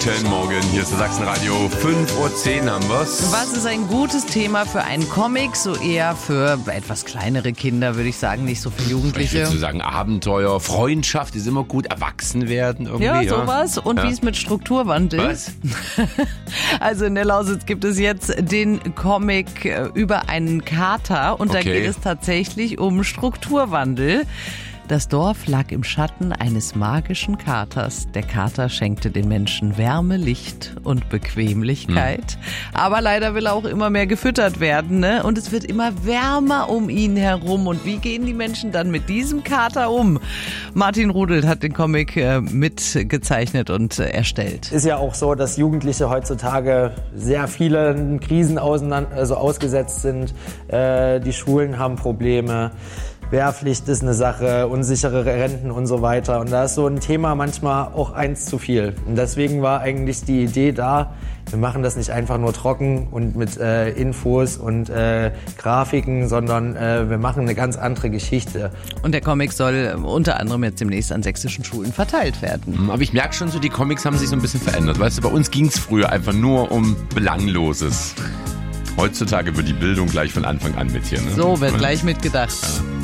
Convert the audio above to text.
Guten Morgen, hier ist der Sachsenradio. 5:10 Uhr haben wir's. Was ist ein gutes Thema für einen Comic? So eher für etwas kleinere Kinder, würde ich sagen, nicht so für Ich Jugendliche. würde so sagen, Abenteuer, Freundschaft ist immer gut, erwachsen werden irgendwie. Ja, sowas. Und wie es mit Strukturwandel? Was? Also in der Lausitz gibt es jetzt den Comic über einen Kater und da Okay. geht es tatsächlich um Strukturwandel. Das Dorf lag im Schatten eines magischen Katers. Der Kater schenkte den Menschen Wärme, Licht und Bequemlichkeit. Aber leider will er auch immer mehr gefüttert werden, ne? Und es wird immer wärmer um ihn herum. Und wie gehen die Menschen dann mit diesem Kater um? Martin Rudelt hat den Comic mitgezeichnet und erstellt. Ist ja auch so, dass Jugendliche heutzutage sehr vielen Krisen ausgesetzt sind. Die Schulen haben Probleme. Wehrpflicht ist eine Sache, unsichere Renten und so weiter. Und da ist so ein Thema manchmal auch eins zu viel. Und deswegen war eigentlich die Idee da, wir machen das nicht einfach nur trocken und mit Infos und Grafiken, sondern wir machen eine ganz andere Geschichte. Und der Comic soll unter anderem jetzt demnächst an sächsischen Schulen verteilt werden. Aber ich merke schon so, die Comics haben sich so ein bisschen verändert. Weißt du, bei uns ging es früher einfach nur um Belangloses. Heutzutage wird die Bildung gleich von Anfang an mit hier. Ne? So wird gleich mitgedacht. Ja.